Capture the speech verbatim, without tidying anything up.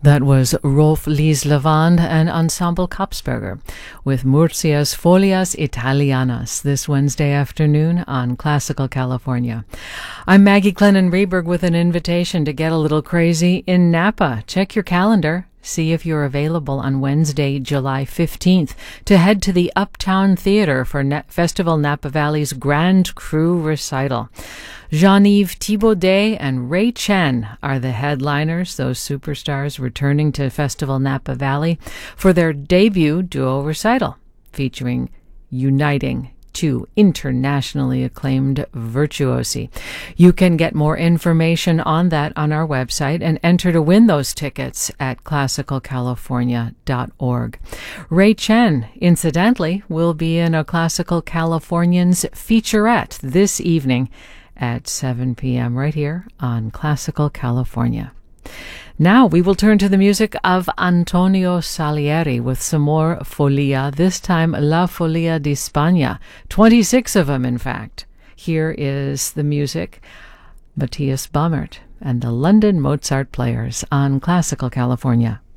That was Rolf Lieslevan and Ensemble Kapsberger with Murcia's Folias Italianas this Wednesday afternoon on Classical California. I'm Maggie Glennon-Reberg with an invitation to get a little crazy in Napa. Check your calendar. See if you're available on Wednesday, July fifteenth, to head to the Uptown Theater for Na- Festival Napa Valley's Grand Crew Recital. Jean-Yves Thibaudet and Ray Chen are the headliners, those superstars returning to Festival Napa Valley for their debut duo recital, featuring uniting two internationally acclaimed virtuosi. You can get more information on that on our website and enter to win those tickets at classical california dot org. Ray Chen, incidentally, will be in a Classical Californians featurette this evening at seven p.m. right here on Classical California. Now we will turn to the music of Antonio Salieri with some more Folia, this time La Folia di Spagna, twenty-six of them in fact. Here is the music, Matthias Baumert and the London Mozart Players on Classical California.